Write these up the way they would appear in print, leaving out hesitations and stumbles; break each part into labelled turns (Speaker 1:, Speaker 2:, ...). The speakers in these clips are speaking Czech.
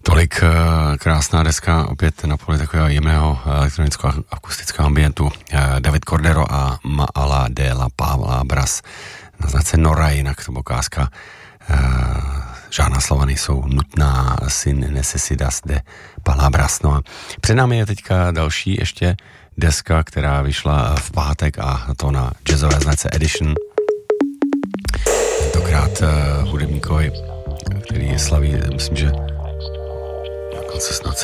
Speaker 1: Tolik krásná deska, opět na poli takového jemného elektronicko-akustického ambientu. David Cordero a Maala de la Palabras na značce Nora, jinak to ukázka. Žádná slova nejsou nutná, sin necesitas de palabras. No a před námi je teďka další ještě deska, která vyšla v pátek, a to na jazzové značce Edition. Tentokrát hudebníkovi, který slaví, myslím, že dokonce snad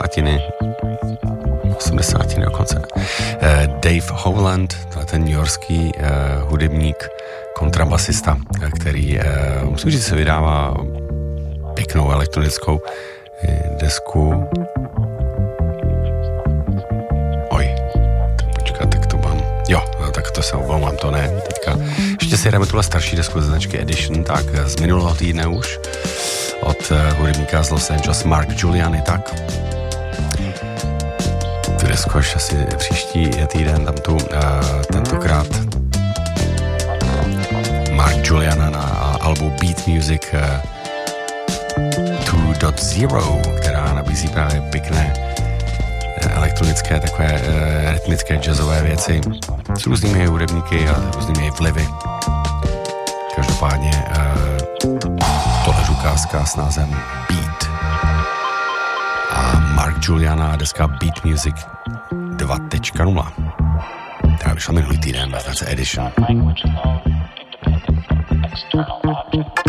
Speaker 1: 80 dokonce. Dave Howland, to je ten newyorský hudebník, kontrabasista, který, musím říct, se vydává pěknou elektronickou desku. Tak to mám. Jo, tak to se omlouvám, to ne. Teďka ještě si jdeme tuhle starší desku ze značky Edition, tak z minulého týdne už, od hudebníka z Los Angeles Mark Giuliani, tak tu desku až asi příští týden, tam tu tentokrát Mark Giuliani na albu Beat Music 2.0, která nabízí právě pěkné elektronické, takové rytmické jazzové věci s různými hudebníky a různými vlivy. Každopádně tohle ukázka s názvem Beat a Mark Giuliani a deska Beat Music 2.0, která vyšla minulý týden na značce Edition.